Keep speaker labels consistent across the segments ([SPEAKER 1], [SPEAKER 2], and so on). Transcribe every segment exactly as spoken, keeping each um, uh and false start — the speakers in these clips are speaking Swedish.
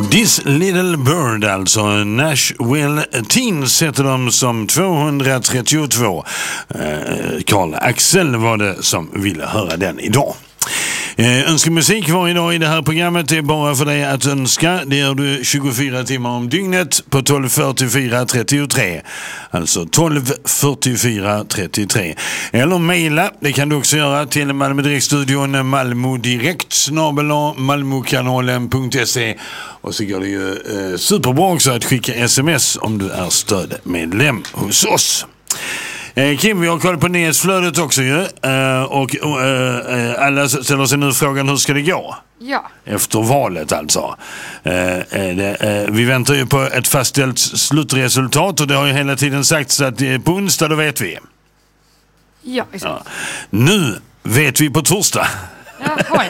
[SPEAKER 1] This Little Bird, alltså Nashville Teens heter de som tvåhundratrettiotvå. eh, Karl Axel var det som ville höra den idag. Eh, önska musik varje dag i det här programmet är bara för dig att önska. Det gör du tjugofyra timmar om dygnet på tolv fyrtiofyra trettiotre. Alltså tolv fyrtiofyra trettiotre. Eller mejla, det kan du också göra till Malmö Direktstudion, Malmö Direkt snabel-a malmokanalen punkt se. Och så går det ju eh, superbra också att skicka sms om du är stödmedlem hos oss. Kim, vi har koll på nyhetsflödet också ju. Uh, och uh, alla ställer sig nu frågan, hur ska det gå?
[SPEAKER 2] Ja.
[SPEAKER 1] Efter valet alltså. Uh, det, uh, vi väntar ju på ett fastställt slutresultat och det har ju hela tiden sagts att det är på onsdag, då vet vi.
[SPEAKER 2] Ja, exakt.
[SPEAKER 1] Ja. Nu vet vi på torsdag.
[SPEAKER 2] Ja,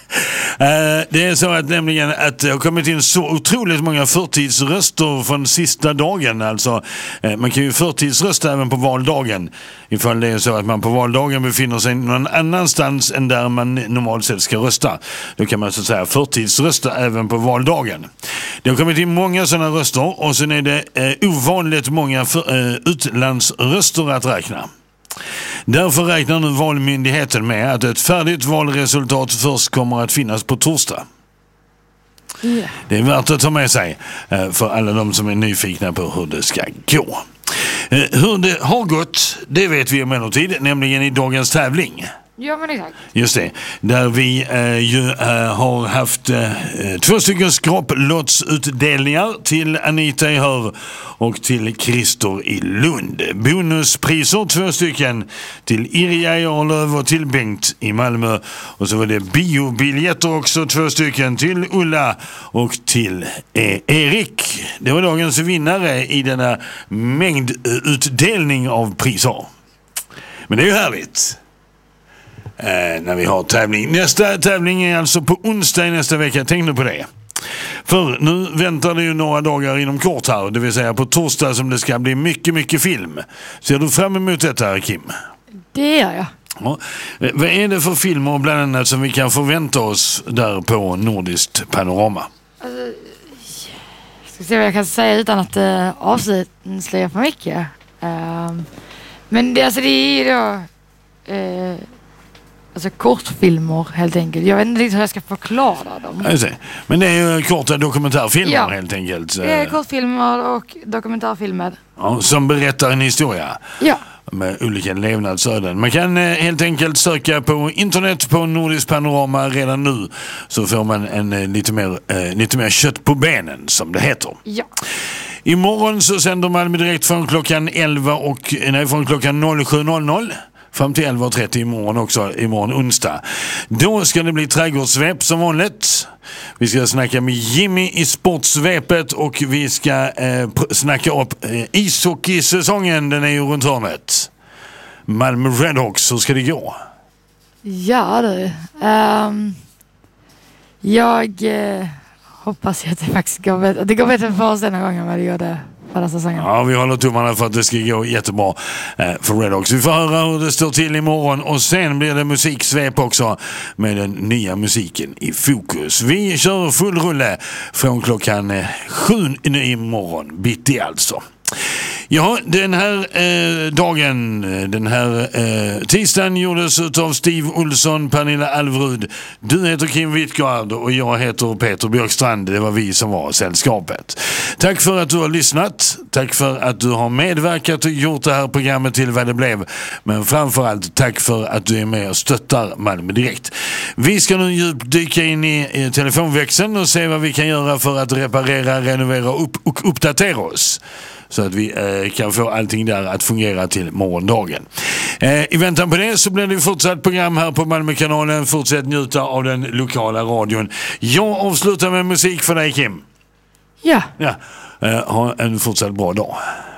[SPEAKER 1] det är så att nämligen att det har kommit in så otroligt många förtidsröster från sista dagen. Alltså, man kan ju förtidsrösta även på valdagen ifall det är så att man på valdagen befinner sig någon annanstans än där man normalt sett ska rösta. Då kan man så att säga förtidsrösta även på valdagen. Det har kommit in många sådana röster och sen är det eh, ovanligt många för, eh, utlandsröster att räkna. Därför räknar nu valmyndigheten med att ett färdigt valresultat först kommer att finnas på torsdag.
[SPEAKER 2] Yeah.
[SPEAKER 1] Det är värt att ta med sig för alla de som är nyfikna på hur det ska gå. Hur det har gått, det vet vi emellertid, nämligen i dagens tävling.
[SPEAKER 2] Ja, men exakt.
[SPEAKER 1] Just det, där vi eh, ju eh, har haft eh, två stycken skraplotsutdelningar till Anita i Hör och till Christer i Lund. Bonuspriser två stycken till Irja i Arlöv och till Bengt i Malmö. Och så var det biobiljetter också, två stycken till Ulla och till eh, Erik. Det var dagens vinnare i denna mängdutdelning av priser. Men det är ju härligt. Eh, när vi har tävling. Nästa tävling är alltså på onsdag i nästa vecka. Tänk nu på det. För nu väntar det ju några dagar inom kort här. Det vill säga på torsdag som det ska bli mycket, mycket film. Ser du fram emot detta här, Kim?
[SPEAKER 2] Det gör jag.
[SPEAKER 1] Ja. Vad är det för filmer bland annat som vi kan förvänta oss där på Nordiskt Panorama?
[SPEAKER 2] Alltså, jag ska se vad jag kan säga utan att uh, avslöja för mycket. Uh, men det, alltså, det är ju då... Uh, Alltså kortfilmer helt enkelt. Jag vet inte riktigt hur jag ska förklara dem.
[SPEAKER 1] Men det är ju korta dokumentärfilmer, ja, helt enkelt.
[SPEAKER 2] Det är kortfilmer och dokumentärfilmer.
[SPEAKER 1] Ja, som berättar en historia.
[SPEAKER 2] Ja.
[SPEAKER 1] Med olika levnadsöden. Man kan eh, helt enkelt söka på internet på Nordiskt Panorama redan nu. Så får man en eh, lite, mer, eh, lite mer kött på benen, som det heter.
[SPEAKER 2] Ja.
[SPEAKER 1] Imorgon så sänder Malmö Direkt från klockan elva och nej, från klockan sju noll noll. Fram till elva trettio imorgon också, imorgon onsdag. Då ska det bli trädgårdssvep som vanligt. Vi ska snacka med Jimmy i sportsvepet och vi ska eh, pr- snacka upp eh, ishockeysäsongen, den är ju runt hörnet. Malmö Redhawks, hur ska det gå?
[SPEAKER 2] Ja du, um, jag eh, hoppas att det faktiskt går bättre. Det går bättre för oss denna gången än vad det gjorde förra säsongen.
[SPEAKER 1] Ja, vi håller tummarna för att det ska gå jättebra eh, för Redhawks. Vi får höra hur det står till imorgon och sen blir det musiksvep också med den nya musiken i fokus. Vi kör full rulle från klockan eh, sju imorgon bitti alltså. Ja, den här eh, dagen, den här eh, tisdagen gjordes av Steve Olsson, Pernilla Alvrud. Du heter Kim Wittgard och jag heter Peter Björkstrand. Det var vi som var sällskapet. Tack för att du har lyssnat. Tack för att du har medverkat och gjort det här programmet till vad det blev. Men framförallt tack för att du är med och stöttar Malmö Direkt. Vi ska nu djupdyka in i, i telefonväxeln och se vad vi kan göra för att reparera, renovera upp, och uppdatera oss. Så att vi eh, kan få allting där att fungera till morgondagen. Eh, I väntan på det så blir det fortsatt program här på Malmökanalen. Fortsätt njuta av den lokala radion. Jag avslutar med musik för dig, Kim.
[SPEAKER 2] Ja.
[SPEAKER 1] Ja. Eh, ha en fortsatt bra dag.